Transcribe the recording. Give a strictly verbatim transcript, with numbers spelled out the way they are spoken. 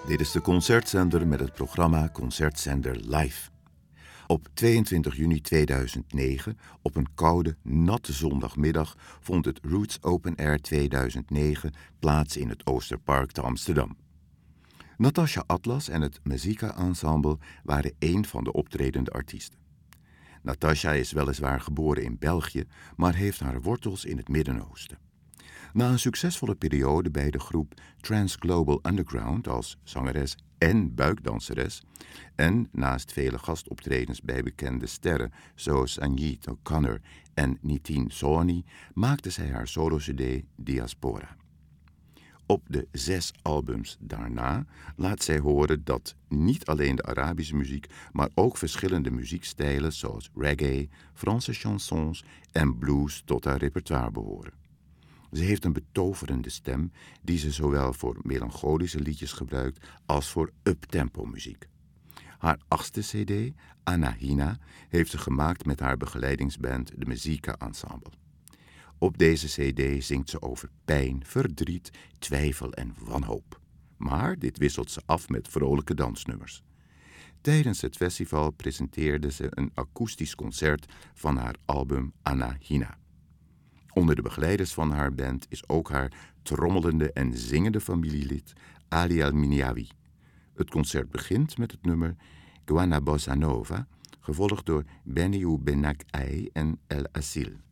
Dit is de Concertzender met het programma Concertzender Live. Op tweeëntwintig juni tweeduizend negen, op een koude, natte zondagmiddag, vond het Roots Open Air tweeduizend negen plaats in het Oosterpark te Amsterdam. Natasha Atlas en het Muzika Ensemble waren één van de optredende artiesten. Natasha is weliswaar geboren in België, maar heeft haar wortels in het Midden-Oosten. Na een succesvolle periode bij de groep Trans Global Underground als zangeres en buikdanseres en naast vele gastoptredens bij bekende sterren zoals Sinéad O'Connor en Nitin Sawhney maakte zij haar solo-cd Diaspora. Op de zes albums daarna laat zij horen dat niet alleen de Arabische muziek, maar ook verschillende muziekstijlen zoals reggae, Franse chansons en blues tot haar repertoire behoren. Ze heeft een betoverende stem die ze zowel voor melancholische liedjes gebruikt als voor uptempo muziek. Haar achtste cd, Anahina, heeft ze gemaakt met haar begeleidingsband de Muzika Ensemble. Op deze cd zingt ze over pijn, verdriet, twijfel en wanhoop. Maar dit wisselt ze af met vrolijke dansnummers. Tijdens het festival presenteerde ze een akoestisch concert van haar album Anahina. Onder de begeleiders van haar band is ook haar trommelende en zingende familielid Ali Al-Miniawi. Het concert begint met het nummer Guana Bossa Nova, gevolgd door Beniou Benak Ai en El Asil.